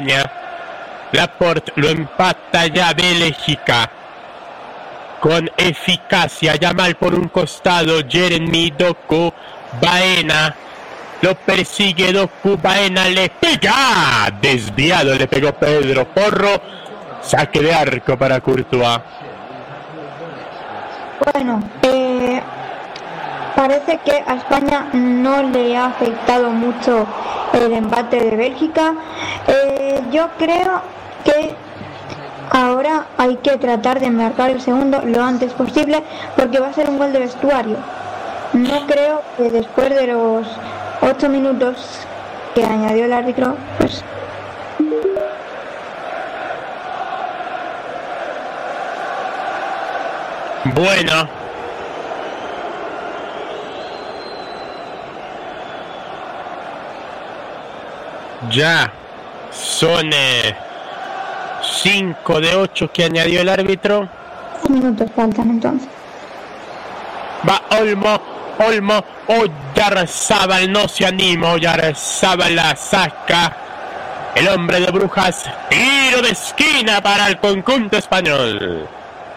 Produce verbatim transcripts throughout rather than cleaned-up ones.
España. Laporte lo empata ya Bélgica. Con eficacia, Yamal por un costado, Jeremy Doku, Baena, lo persigue Doku, Baena le pega, desviado le pegó Pedro Porro, saque de arco para Courtois. Bueno, eh, parece que a España no le ha afectado mucho el empate de Bélgica. Eh, yo creo que ahora hay que tratar de marcar el segundo lo antes posible porque va a ser un gol de vestuario. No creo que después de los ocho minutos que añadió el árbitro, pues... Bueno. Ya son... Eh... cinco de ocho que añadió el árbitro. Minutos faltan entonces. Va Olmo, Olmo, Oyarzábal no se anima, Oyarzábal la saca. El hombre de Brujas, tiro de esquina para el conjunto español.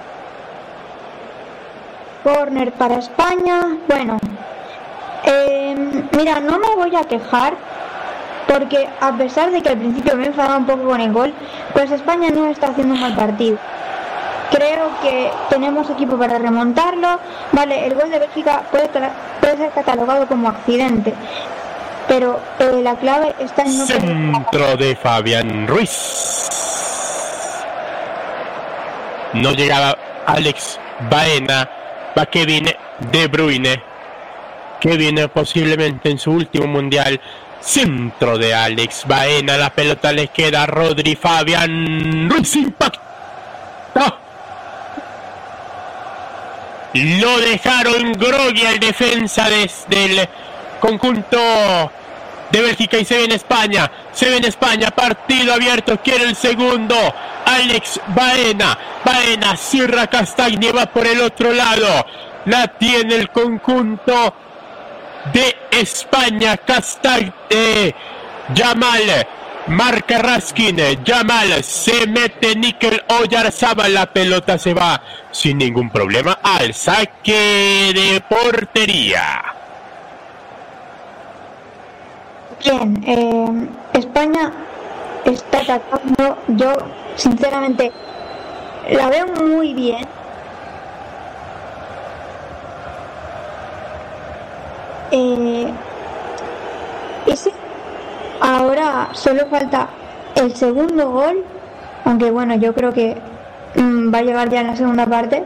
Corner para España. Bueno, eh, mira, no me voy a quejar, porque a pesar de que al principio me enfadaba un poco con el gol, pues España no está haciendo un mal partido. Creo que tenemos equipo para remontarlo. Vale, el gol de Bélgica puede, puede ser catalogado como accidente, pero eh, la clave está en no... Centro de Fabián Ruiz. No llegaba Alex Baena. Va Kevin De Bruyne. Kevin posiblemente en su último mundial. Centro de Alex Baena, la pelota le queda a Rodri, Fabián Ruiz, impacta. Lo dejaron groggy al defensa desde el conjunto de Bélgica y se ve en España, se ve en España, partido abierto, quiere el segundo, Alex Baena, Baena cierra Castagni, va por el otro lado, la tiene el conjunto de España, Castagni, Yamal, marca Raskin, Yamal, se mete Níquel Oyarzábal, la pelota se va sin ningún problema al saque de portería. Bien, eh, España está atacando, yo sinceramente la veo muy bien. Eh, ese, ahora solo falta el segundo gol, aunque bueno, yo creo que mmm, va a llegar ya en la segunda parte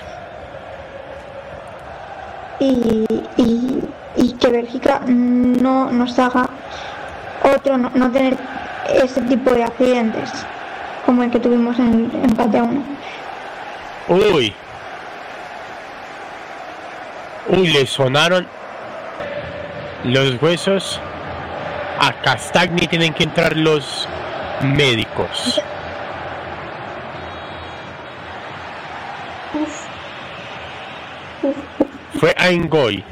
y, y, y que Bélgica no nos haga otro, no, no tener ese tipo de accidentes como el que tuvimos en el empate a uno. Uy, uy, le sonaron los huesos a Castagni, tienen que entrar los médicos. Fue a Ngoy.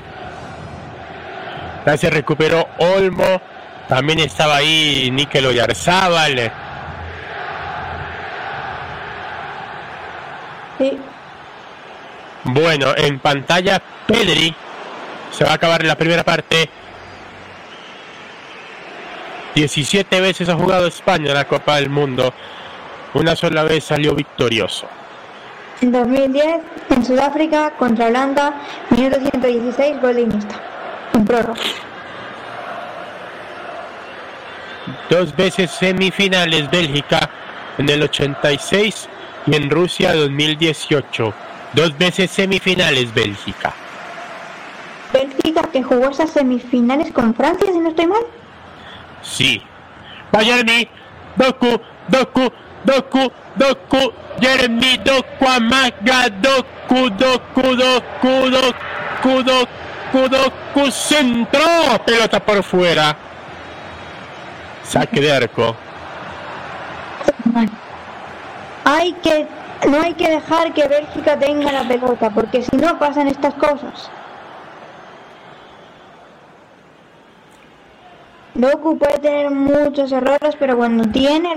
Ya se recuperó Olmo, también estaba ahí Níquel Oyarzábal. Sí. Bueno, en pantalla Pedri. Se va a acabar la primera parte. diecisiete veces ha jugado España en la Copa del Mundo. Una sola vez salió victorioso. En dos mil diez, en Sudáfrica, contra Holanda, minuto ciento dieciséis, gol de Iniesta. En prórroga. Dos veces semifinales Bélgica en el ochenta y seis y en Rusia dos mil dieciocho. Dos veces semifinales Bélgica. Bélgica que jugó esas semifinales con Francia, si no estoy mal. Sí. Va Jeremy, Doku, Doku, Doku, Doku, Jeremy, Doku, amaga, Doku, Doku, Doku, Doku, Doku, Doku, centro, pelota por fuera. Saque de arco. Hay que, no hay que dejar que Bélgica tenga la pelota, porque si no pasan estas cosas. Doku puede tener muchos errores, pero cuando tiene